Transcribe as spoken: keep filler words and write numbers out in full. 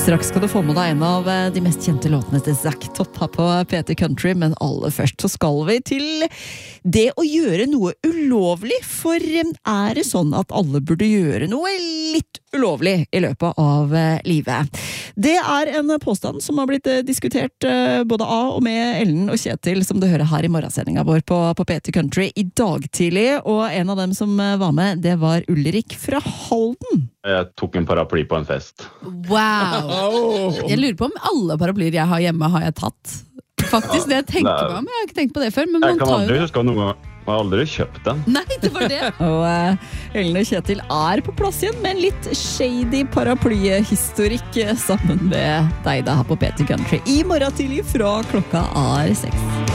Straks skal du få med deg en av de mest kjente låtene til Zack Topp her på P T Country, men aller først så skal vi til det å gjøre noe ulovlig, for er det sånn at alle burde gjøre noe litt ulovlig i løpet av livet? Det er en påstand som har blitt diskutert både av og med Ellen og Kjetil, som du hører her i morgensendingen vår på, på P T Country i dag tidlig, og en av dem som var med, det var Ulrik fra Halden. Jeg tok en paraply på en fest. Wow! Jeg lurer på om alle paraplyer jeg har hjemme har jeg tatt. Faktisk, det jeg tenker meg om. Jeg har ikke tenkt på det før. Men jeg man kan tar aldri jo... huske noen gang. Jeg har aldri kjøpt den. Nei, det var det. Og uh, Ellen og Kjetil er på plass igjen med en litt shady paraplyhistorikk sammen med deg da her på P T Country i morgen tidlig fra klokka er seks.